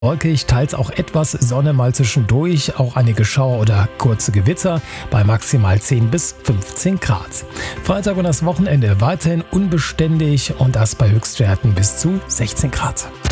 Wolkig, teils auch etwas Sonne mal zwischendurch, auch einige Schauer oder kurze Gewitter bei maximal 10 bis 15 Grad. Freitag und das Wochenende weiterhin unbeständig und das bei Höchstwerten bis zu 16 Grad.